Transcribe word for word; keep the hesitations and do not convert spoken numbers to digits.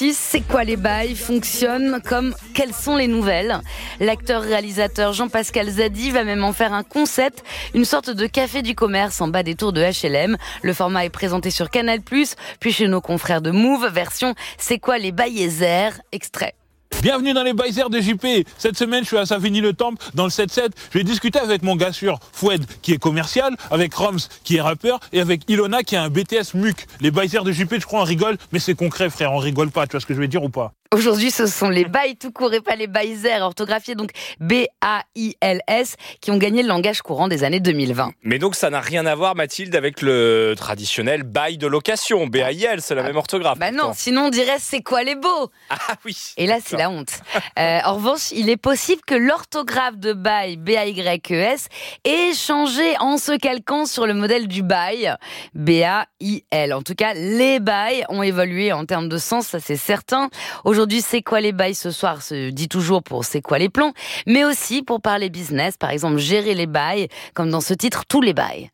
C'est quoi les bails fonctionne comme quelles sont les nouvelles. L'acteur-réalisateur Jean-Pascal Zadi va même en faire un concept, une sorte de café du commerce en bas des tours de H L M. Le format est présenté sur Canal plus, puis chez nos confrères de Move, version C'est quoi les baillézères, extrait. Bienvenue dans les baisers de J P. Cette semaine, je suis à Savigny-le-Temple, dans le sept sept. Je vais discuter avec mon gars sûr, Foued, qui est commercial, avec Roms, qui est rappeur, et avec Ilona, qui a un B T S M U C. Les baisers de J P, je crois, on rigole, mais c'est concret, frère, on rigole pas. Tu vois ce que je vais dire ou pas? Aujourd'hui, ce sont les bails tout court et pas les baisers, orthographiés donc B A I L S, qui ont gagné le langage courant des années deux mille vingt. Mais donc ça n'a rien à voir, Mathilde, avec le traditionnel bail de location. B A I L, c'est la ah, même orthographe. Bah non, sinon on dirait c'est quoi les beaux. Ah oui. Et là, c'est la honte. euh, en revanche, il est possible que l'orthographe de bail, B A Y E S, ait changé en se calquant sur le modèle du bail, B A I L. En tout cas, les bails ont évolué en termes de sens, ça c'est certain. Aujourd'hui, Aujourd'hui, c'est quoi les bails ce soir se dit toujours pour c'est quoi les plans, mais aussi pour parler business, par exemple gérer les bails, comme dans ce titre Tous les bails.